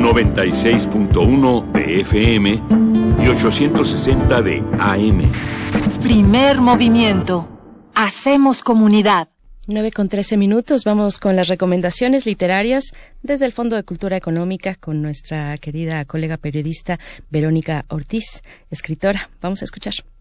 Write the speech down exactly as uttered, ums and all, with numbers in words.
noventa y seis punto uno de F M y ochocientos sesenta de A M. Primer movimiento. Hacemos comunidad. nueve con trece minutos, vamos con las recomendaciones literarias desde el Fondo de Cultura Económica con nuestra querida colega periodista Verónica Ortiz, escritora. Vamos a escuchar.